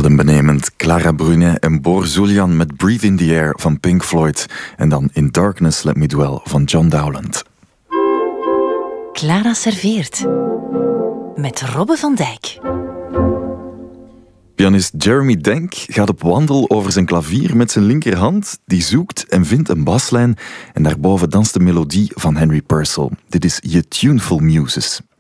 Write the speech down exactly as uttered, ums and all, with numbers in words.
Adembenemend. Clara Brunet en Boris Julian met Breathe in the Air van Pink Floyd. En dan In Darkness Let Me Dwell van John Dowland. Clara serveert. Met Robbe van Dijk. Pianist Jeremy Denk gaat op wandel over zijn klavier met zijn linkerhand. Die zoekt en vindt een baslijn. En daarboven danst de melodie van Henry Purcell. Dit is Ye Tuneful Muses.